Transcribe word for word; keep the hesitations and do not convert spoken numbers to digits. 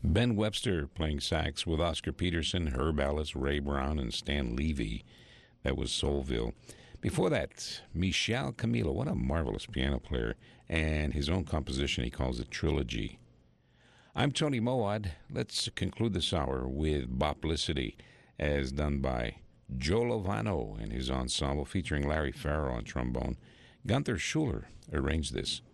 Ben Webster playing sax with Oscar Peterson, Herb Ellis, Ray Brown, and Stan Levy. That was Soulville. Before that, Michel Camilo, what a marvelous piano player, and his own composition, he calls it Trilogy. I'm Tony Moad. Let's conclude this hour with Boplicity, as done by Joe Lovano and his ensemble, featuring Larry Farrell on trombone. Gunther Schuller arranged this.